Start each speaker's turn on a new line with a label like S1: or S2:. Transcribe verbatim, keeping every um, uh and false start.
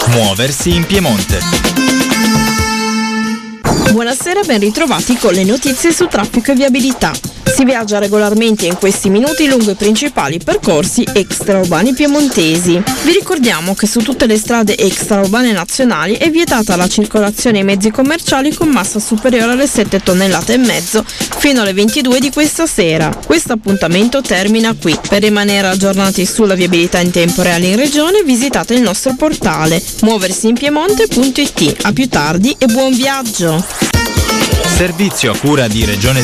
S1: Muoversi in Piemonte.
S2: Buonasera, ben ritrovati con le notizie su traffico e viabilità. Si viaggia regolarmente in questi minuti lungo i principali percorsi extraurbani piemontesi. Vi ricordiamo che su tutte le strade extraurbane nazionali è vietata la circolazione ai mezzi commerciali con massa superiore alle sette tonnellate e mezzo fino alle ventidue di questa sera. Questo appuntamento termina qui. Per rimanere aggiornati sulla viabilità in tempo reale in regione, visitate il nostro portale muoversiinpiemonte punto it. A più tardi e buon viaggio!
S1: Servizio a cura di Regione